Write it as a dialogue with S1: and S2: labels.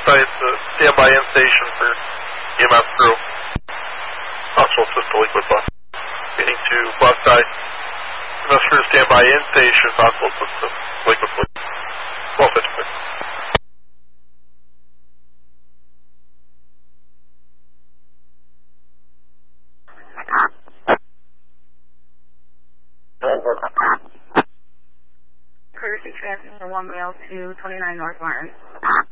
S1: site, standby in station for EMS crew. Hospital assist to liquid bus. Getting to bus site. EMS crew standby in station, hospital assist to liquid bus. 1256.
S2: Courtesy transfer 1 male to 29 North Martin.